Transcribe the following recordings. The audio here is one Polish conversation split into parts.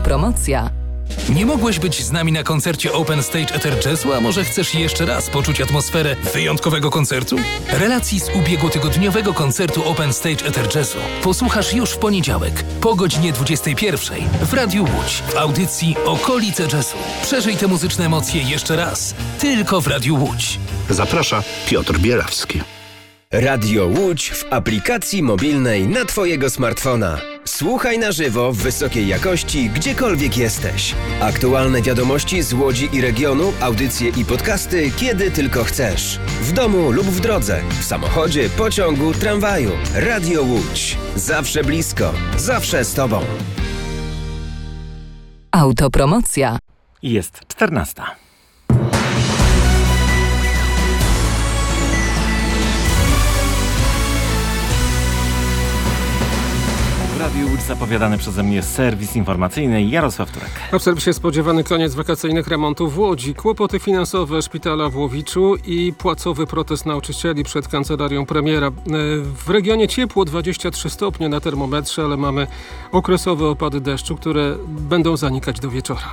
Autopromocja. Nie mogłeś być z nami na koncercie Open Stage Ether Jazzu, a może chcesz jeszcze raz poczuć atmosferę wyjątkowego koncertu? Relacji z ubiegłotygodniowego koncertu Open Stage Ether Jazzu posłuchasz już w poniedziałek po godzinie 21 w Radiu Łódź w audycji Okolice Jazzu. Przeżyj te muzyczne emocje jeszcze raz, tylko w Radiu Łódź. Zaprasza Piotr Bielawski. Radio Łódź w aplikacji mobilnej na Twojego smartfona. Słuchaj na żywo w wysokiej jakości, gdziekolwiek jesteś. Aktualne wiadomości z Łodzi i regionu, audycje i podcasty, kiedy tylko chcesz. W domu lub w drodze, w samochodzie, pociągu, tramwaju. Radio Łódź. Zawsze blisko, zawsze z Tobą. Autopromocja. Jest 14. W Radiu Łódź zapowiadany przeze mnie serwis informacyjny Jarosław Turek. A w serwisie spodziewany koniec wakacyjnych remontów w Łodzi, kłopoty finansowe szpitala w Łowiczu i płacowy protest nauczycieli przed kancelarią premiera. W regionie ciepło, 23 stopnie na termometrze, ale mamy okresowe opady deszczu, które będą zanikać do wieczora.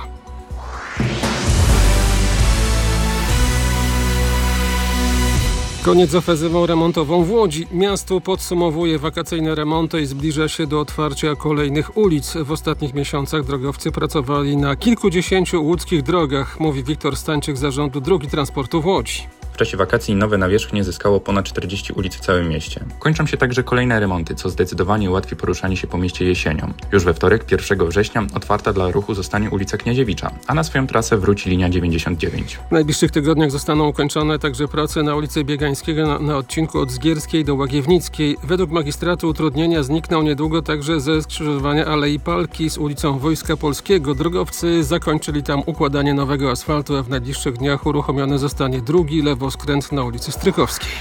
Koniec z ofensywą remontową w Łodzi. Miasto podsumowuje wakacyjne remonty i zbliża się do otwarcia kolejnych ulic. W ostatnich miesiącach drogowcy pracowali na kilkudziesięciu łódzkich drogach, mówi Wiktor Stańczyk z Zarządu Dróg i Transportu w Łodzi. W czasie wakacji nowe nawierzchnie zyskało ponad 40 ulic w całym mieście. Kończą się także kolejne remonty, co zdecydowanie ułatwi poruszanie się po mieście jesienią. Już we wtorek, 1 września, otwarta dla ruchu zostanie ulica Kniadziewicza, a na swoją trasę wróci linia 99. W najbliższych tygodniach zostaną ukończone także prace na ulicy Biegańskiego na odcinku od Zgierskiej do Łagiewnickiej. Według magistratu utrudnienia znikną niedługo także ze skrzyżowania Alei Palki z ulicą Wojska Polskiego. Drogowcy zakończyli tam układanie nowego asfaltu, a w najbliższych dniach uruchomiony zostanie drugi lewoskręt na ulicy Strykowskiej.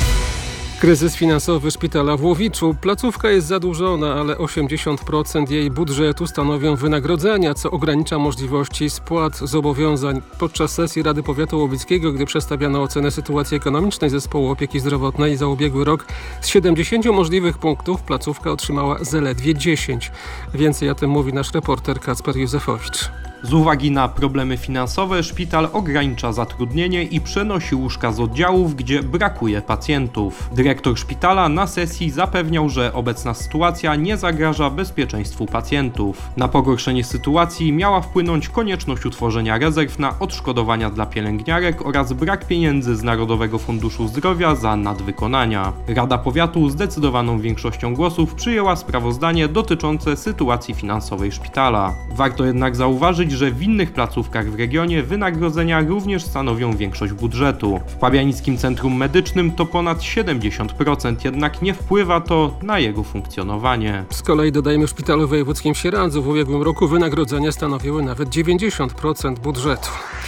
Kryzys finansowy szpitala w Łowiczu. Placówka jest zadłużona, ale 80% jej budżetu stanowią wynagrodzenia, co ogranicza możliwości spłat zobowiązań. Podczas sesji Rady Powiatu Łowickiego, gdy przedstawiano ocenę sytuacji ekonomicznej Zespołu Opieki Zdrowotnej za ubiegły rok, z 70 możliwych punktów placówka otrzymała zaledwie 10. Więcej o tym mówi nasz reporter Kacper Józefowicz. Z uwagi na problemy finansowe szpital ogranicza zatrudnienie i przenosi łóżka z oddziałów, gdzie brakuje pacjentów. Dyrektor szpitala na sesji zapewniał, że obecna sytuacja nie zagraża bezpieczeństwu pacjentów. Na pogorszenie sytuacji miała wpłynąć konieczność utworzenia rezerw na odszkodowania dla pielęgniarek oraz brak pieniędzy z Narodowego Funduszu Zdrowia za nadwykonania. Rada Powiatu zdecydowaną większością głosów przyjęła sprawozdanie dotyczące sytuacji finansowej szpitala. Warto jednak zauważyć, że w innych placówkach w regionie wynagrodzenia również stanowią większość budżetu. W Pabianickim Centrum Medycznym to ponad 70%, jednak nie wpływa to na jego funkcjonowanie. Z kolei dodajmy w Szpitalu Wojewódzkim w Sieradzu w ubiegłym roku wynagrodzenia stanowiły nawet 90% budżetu.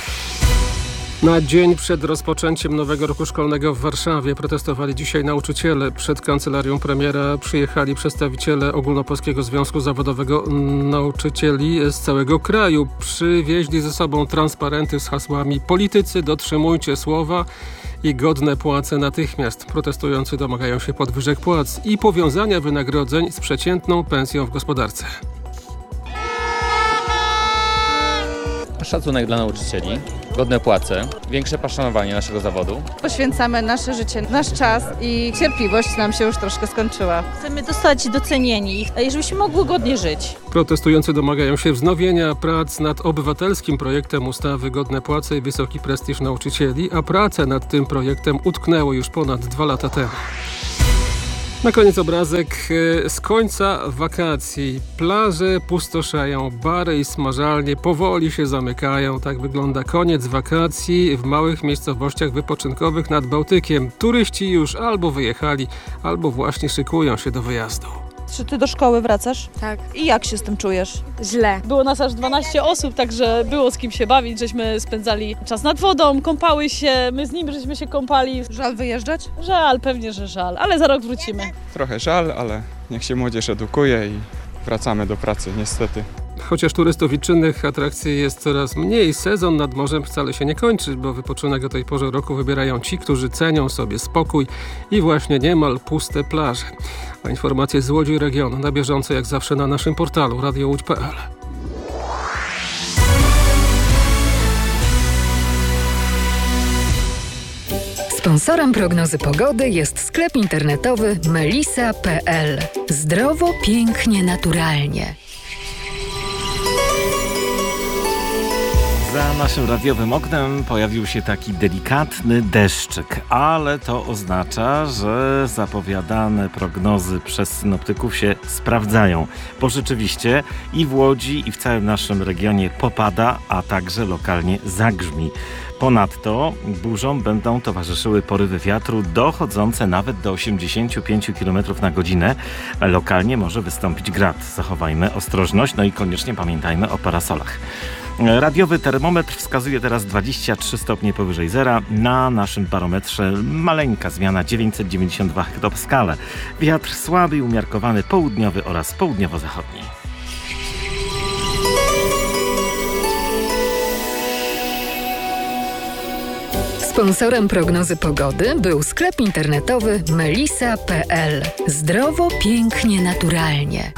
Na dzień przed rozpoczęciem nowego roku szkolnego w Warszawie protestowali dzisiaj nauczyciele. Przed kancelarią premiera przyjechali przedstawiciele Ogólnopolskiego Związku Zawodowego Nauczycieli z całego kraju. Przywieźli ze sobą transparenty z hasłami „Politycy, dotrzymujcie słowa” i „Godne płace natychmiast”. Protestujący domagają się podwyżek płac i powiązania wynagrodzeń z przeciętną pensją w gospodarce. Szacunek dla nauczycieli, godne płace, większe poszanowanie naszego zawodu. Poświęcamy nasze życie, nasz czas i cierpliwość nam się już troszkę skończyła. Chcemy zostać docenieni, żebyśmy mogły godnie żyć. Protestujący domagają się wznowienia prac nad obywatelskim projektem ustawy Godne płace i wysoki prestiż nauczycieli, a prace nad tym projektem utknęły już ponad 2 lata temu. Na koniec obrazek z końca wakacji. Plaże pustoszeją, bary i smażalnie powoli się zamykają. Tak wygląda koniec wakacji w małych miejscowościach wypoczynkowych nad Bałtykiem. Turyści już albo wyjechali, albo właśnie szykują się do wyjazdu. Czy ty do szkoły wracasz? Tak. I jak się z tym czujesz? Źle. Było nas aż 12 osób, także było z kim się bawić, żeśmy spędzali czas nad wodą, kąpały się, my z nimi żeśmy się kąpali. Żal wyjeżdżać? Żal, pewnie, że żal, ale za rok wrócimy. Trochę żal, ale niech się młodzież edukuje i wracamy do pracy, niestety. Chociaż turystów i czynnych atrakcji jest coraz mniej, sezon nad morzem wcale się nie kończy, bo wypoczynek o tej porze roku wybierają ci, którzy cenią sobie spokój i właśnie niemal puste plaże. A informacje z Łodzi i regionu na bieżąco jak zawsze na naszym portalu radiołódź.pl. Sponsorem prognozy pogody jest sklep internetowy melisa.pl. Zdrowo, pięknie, naturalnie. Za naszym radiowym oknem pojawił się taki delikatny deszczyk, ale to oznacza, że zapowiadane prognozy przez synoptyków się sprawdzają, bo rzeczywiście i w Łodzi, i w całym naszym regionie popada, a także lokalnie zagrzmi. Ponadto burzom będą towarzyszyły porywy wiatru dochodzące nawet do 85 km na godzinę. Lokalnie może wystąpić grad. Zachowajmy ostrożność, no i koniecznie pamiętajmy o parasolach. Radiowy termometr wskazuje teraz 23 stopnie powyżej zera. Na naszym barometrze maleńka zmiana 992 hektopaskale. Wiatr słaby i umiarkowany południowy oraz południowo-zachodni. Sponsorem prognozy pogody był sklep internetowy melisa.pl. Zdrowo, pięknie, naturalnie.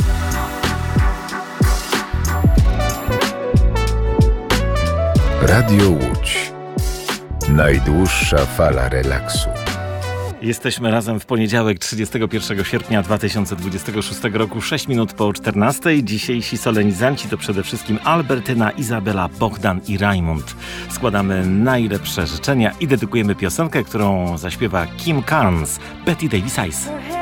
Radio Łódź. Najdłuższa fala relaksu. Jesteśmy razem w poniedziałek 31 sierpnia 2026 roku, 6 minut po 14. Dzisiejsi solenizanci to przede wszystkim Albertyna, Izabela, Bogdan i Rajmund. Składamy najlepsze życzenia i dedykujemy piosenkę, którą zaśpiewa Kim Carnes, Betty Davis Eyes.